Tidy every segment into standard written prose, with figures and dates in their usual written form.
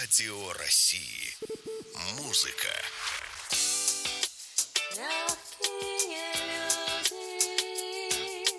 Радио России. Музыка. Легкие люди.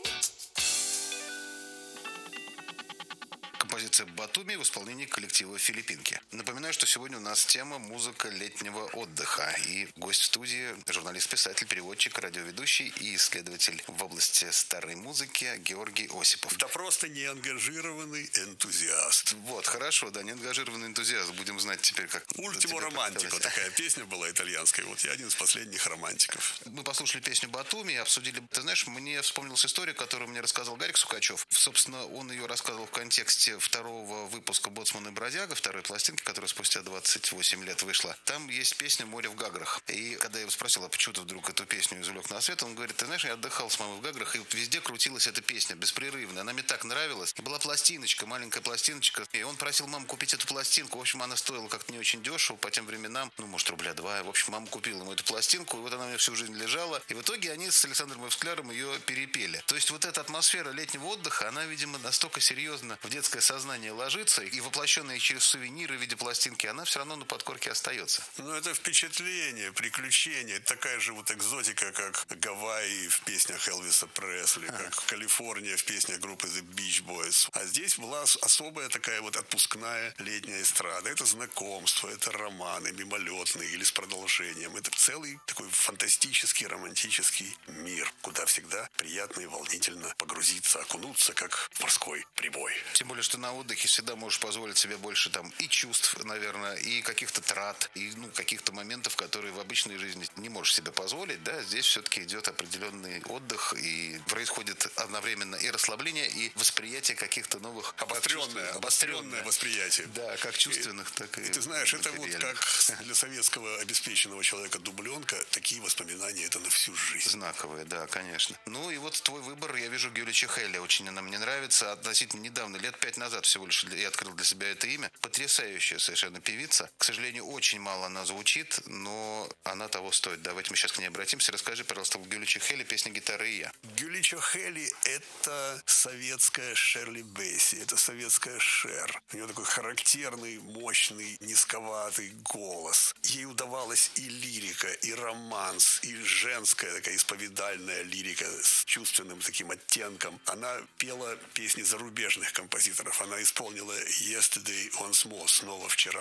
Композиция «Батуми» в исполнении коллектива «Филиппинки». Напоминаю, что сегодня у нас тема «Музыка летнего отдыха». И гость в студии – журналист, писатель, переводчик, радиоведущий и исследователь в области старой музыки Георгий Осипов. Да просто неангажированный энтузиаст. Вот, хорошо, да, неангажированный энтузиаст. Будем знать теперь, как... Ультимо романтико, такая песня была итальянская. Вот я один из последних романтиков. Мы послушали песню «Батуми» и обсудили... Ты знаешь, мне вспомнилась история, которую мне рассказал Гарик Сукачев. Собственно, он ее рассказывал в контексте второго выпуска «Боцман и бродяга», второй пластинки, которая спустя 28 лет вышла. Там есть песня «Море в Гаграх». И когда я его спросил, а почему ты вдруг эту песню извлек на свет, он говорит: ты знаешь, я отдыхал с мамой в Гаграх, и везде крутилась эта песня беспрерывно. Она мне так нравилась. И была пластиночка, маленькая пластиночка. И он просил маму купить эту пластинку. В общем, она стоила как-то не очень дешево по тем временам. Ну, может, рубля 2. В общем, мама купила ему эту пластинку, и вот она у меня всю жизнь лежала. И в итоге они с Александром Евскляром ее перепели. То есть вот эта атмосфера летнего отдыха, она, видимо, настолько серьезно в детское сознание ложится, и воплощенная через сувениры в виде пластинки, она все равно на подкорке остается. Ну, это впечатление, приключение. Это такая же вот экзотика, как Гавайи в песнях Элвиса Пресли, как Калифорния в песнях группы The Beach Boys. А здесь была особая такая вот отпускная летняя эстрада. Это знакомство, это романы мимолетные или с продолжением. Это целый такой фантастический, романтический мир, куда всегда приятно и волнительно погрузиться, окунуться, как в морской прибой. Тем более, что на отдыхе всегда можешь позволить себе больше там и чувств, наверное, и каких-то трат, и каких-то моментов, которые в обычной жизни не можешь себе позволить. Да, здесь все-таки идет определенный отдых, и происходит одновременно и расслабление, и восприятие каких-то новых... Обостренное восприятие. Да, как чувственных, так и... Ты знаешь, это вот материальных. как для советского обеспеченного человека дубленка, такие воспоминания это на всю жизнь. Знаковые, да, конечно. Ну и вот твой выбор, я вижу, Гюлия Чехелия, очень она мне нравится. Относительно недавно, лет 5 назад всего лишь, я открыл для себя это имя. Потрясающая совершенно певица. К сожалению, очень мало она звучит, но она того стоит. Давайте мы сейчас к ней обратимся. Расскажи, пожалуйста, Гюлия Чехелия, песня «Гитара и я». Гюлия Чехели – это советская Шерли Бейси, это советская Шер. У нее такой характерный, мощный, низковатый голос. Ей удавалась и лирика, и романс, и женская такая исповедальная лирика с чувственным таким оттенком. Она пела песни зарубежных композиторов. Она исполнила «Yesterday Once More» снова вчера.